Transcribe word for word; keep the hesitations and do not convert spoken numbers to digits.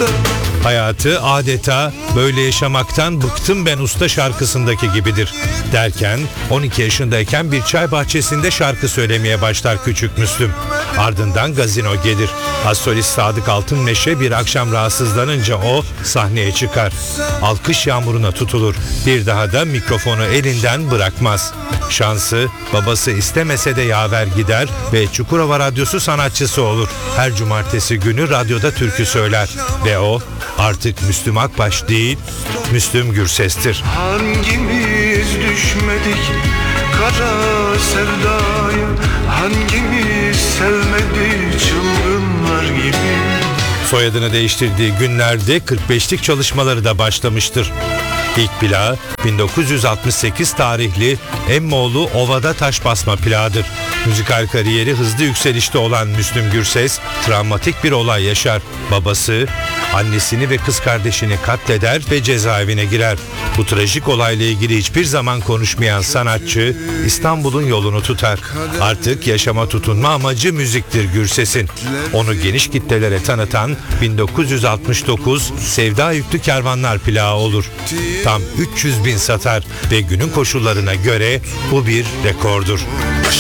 Hayatı adeta "Böyle yaşamaktan bıktım ben usta" şarkısındaki gibidir. Derken on iki yaşındayken bir çay bahçesinde şarkı söylemeye başlar küçük Müslüm. Ardından gazino gelir. Astrolist Sadık Altınmeşe bir akşam rahatsızlanınca o sahneye çıkar. Alkış yağmuruna tutulur. Bir daha da mikrofonu elinden bırakmaz. Şansı babası istemese de yaver gider ve Çukurova Radyosu sanatçısı olur. Her cumartesi günü radyoda türkü söyler ve o artık Müslüm Akbaş değil, Müslüm Gürses'tir. Hangimiz düşmedik kara sevdaya, hangimiz sevmedi çılgınlar gibi. Soyadını değiştirdiği günlerde kırk beşlik çalışmaları da başlamıştır. İlk plağı bin dokuz yüz altmış sekiz tarihli Emmoğlu Ova'da Taş Basma plağıdır. Müzikal kariyeri hızlı yükselişte olan Müslüm Gürses travmatik bir olay yaşar. Babası annesini ve kız kardeşini katleder ve cezaevine girer. Bu trajik olayla ilgili hiçbir zaman konuşmayan sanatçı İstanbul'un yolunu tutar. Artık yaşama tutunma amacı müziktir Gürses'in. Onu geniş kitlelere tanıtan bin dokuz yüz altmış dokuz Sevda Yüklü Kervanlar plağı olur. Tam üç yüz bin satar ve günün koşullarına göre bu bir rekordur.